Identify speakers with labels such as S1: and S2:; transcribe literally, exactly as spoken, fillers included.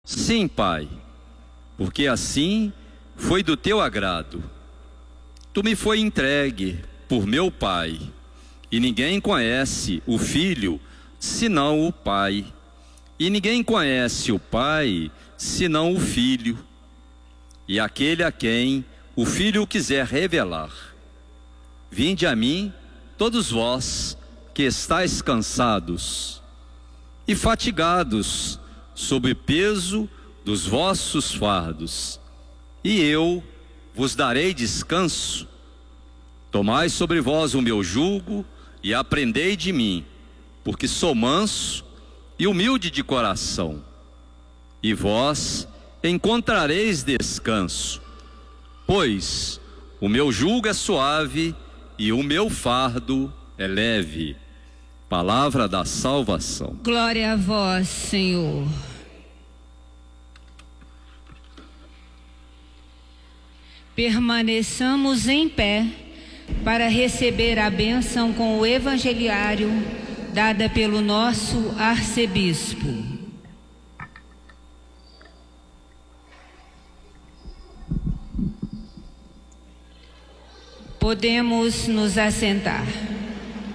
S1: Sim, Pai, porque assim foi do teu agrado. Tu me foi entregue por meu Pai, e ninguém conhece o Filho senão o Pai, e ninguém conhece o Pai senão o Filho, e aquele a quem o Filho quiser revelar. Vinde a mim, todos vós que estáis cansados e fatigados sob o peso dos vossos fardos, e eu vos darei descanso. Tomai sobre vós o meu jugo e aprendei de mim, porque sou manso e humilde de coração, e vós encontrareis descanso, pois o meu jugo é suave e o meu fardo é leve. Palavra da salvação.
S2: Glória a vós, Senhor. Permaneçamos em pé para receber a bênção com o evangeliário dada pelo nosso arcebispo. Podemos nos assentar.